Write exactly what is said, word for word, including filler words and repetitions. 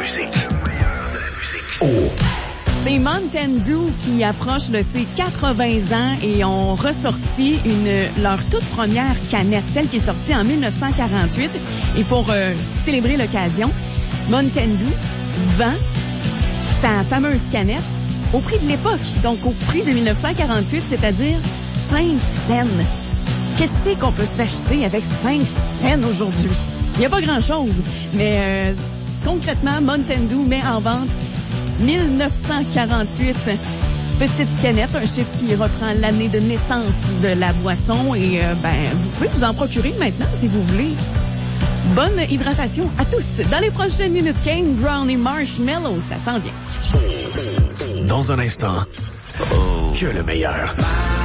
musique. Oh. C'est Mountain Dew qui approche de ses quatre-vingts ans et ont ressorti une, leur toute première canette, celle qui est sortie en dix-neuf cent quarante-huit. Et pour euh, célébrer l'occasion, Mountain Dew vend sa fameuse canette au prix de l'époque, donc au prix de dix-neuf cent quarante-huit, c'est-à-dire cinq cents. Qu'est-ce qu'on peut s'acheter avec cinq cents aujourd'hui? Il n'y a pas grand-chose, mais euh, concrètement, Mountain Dew met en vente dix-neuf cent quarante-huit. Petite canette, un chiffre qui reprend l'année de naissance de la boisson. Et euh, ben, vous pouvez vous en procurer maintenant si vous voulez. Bonne hydratation à tous. Dans les prochaines minutes, Kane Brown et Marshmallow, ça s'en vient. Dans un instant, oh, que le meilleur.